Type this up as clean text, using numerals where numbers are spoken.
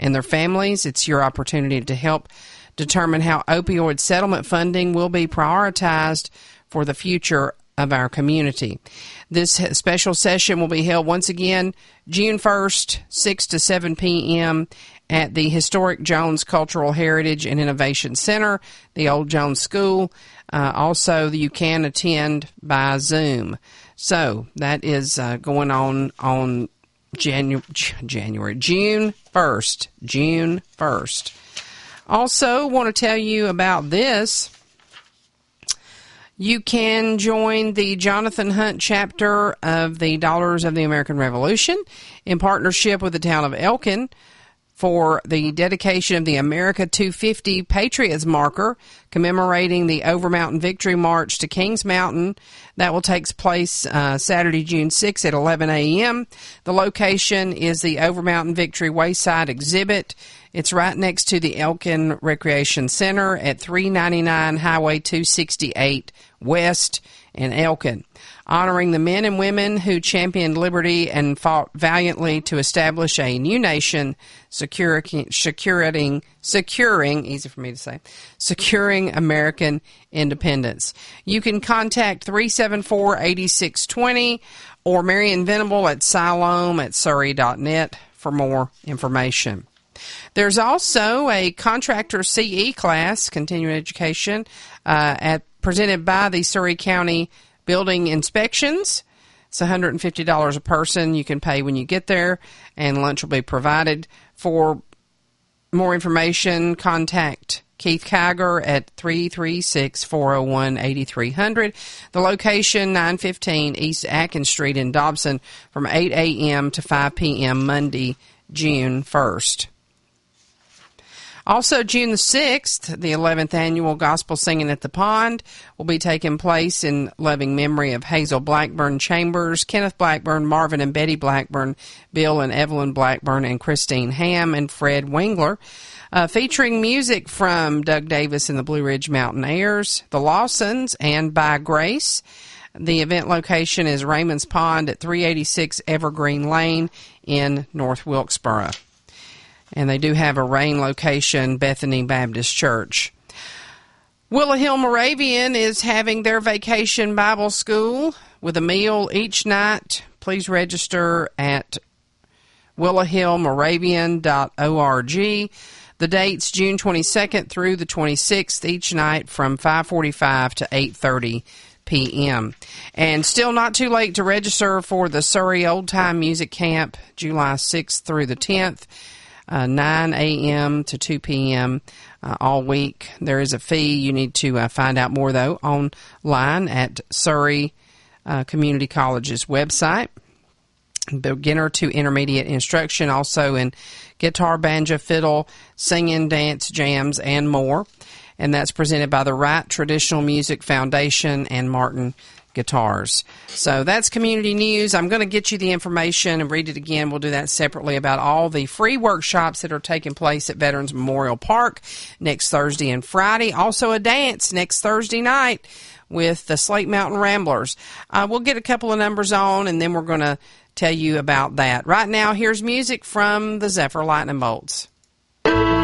and their families. It's your opportunity to help determine how opioid settlement funding will be prioritized for the future of our community. This special session will be held once again June 1st, 6 to 7 p.m. at the Historic Jones Cultural Heritage and Innovation Center, the Old Jones School. Also, you can attend by Zoom. So that is going on June 1st. June 1st. Also, want to tell you about this. You can join the Jonathan Hunt chapter of the Daughters of the American Revolution in partnership with the town of Elkin for the dedication of the America 250 Patriots marker commemorating the Over Mountain Victory March to Kings Mountain. That will take place Saturday, June 6 at 11 a.m. The location is the Over Mountain Victory Wayside Exhibit. It's right next to the Elkin Recreation Center at 399 Highway 268 West in Elkin, honoring the men and women who championed liberty and fought valiantly to establish a new nation, securing American independence. You can contact 374-8620 or Marion Venable at Siloam@surrey.net for more information. There's also a contractor CE class, continuing education, presented by the Surrey County Building Inspections. It's $150 a person. You can pay when you get there, and lunch will be provided. For more information, contact Keith Kiger at 336-401-8300. The location, 915 East Atkins Street in Dobson, from 8 a.m. to 5 p.m. Monday, June 1st. Also, June the 6th, the 11th annual Gospel Singing at the Pond will be taking place in loving memory of Hazel Blackburn Chambers, Kenneth Blackburn, Marvin and Betty Blackburn, Bill and Evelyn Blackburn, and Christine Ham and Fred Wingler, featuring music from Doug Davis and the Blue Ridge Mountaineers, the Lawsons, and By Grace. The event location is Raymond's Pond at 386 Evergreen Lane in North Wilkesboro. And they do have a Rain location, Bethany Baptist Church. Willow Hill Moravian is having their vacation Bible school with a meal each night. Please register at willowhillmoravian.org. The dates June 22nd through the 26th each night from 5:45 to 8:30 p.m. And still not too late to register for the Surrey Old Time Music Camp, July 6th through the 10th. 9 a.m. to 2 p.m. All week. There is a fee. You need to find out more, though, online at Surrey Community College's website. Beginner to intermediate instruction, also in guitar, banjo, fiddle, singing, dance, jams, and more. And that's presented by the Wright Traditional Music Foundation and Martin Guitars. So that's community news. I'm going to get you the information and read it again. We'll do that separately about all the free workshops that are taking place at Veterans Memorial Park next Thursday and Friday. Also a dance next Thursday night with the Slate Mountain Ramblers. We'll get a couple of numbers on, and then we're going to tell you about that. Right now, here's music from the Zephyr Lightning Bolts.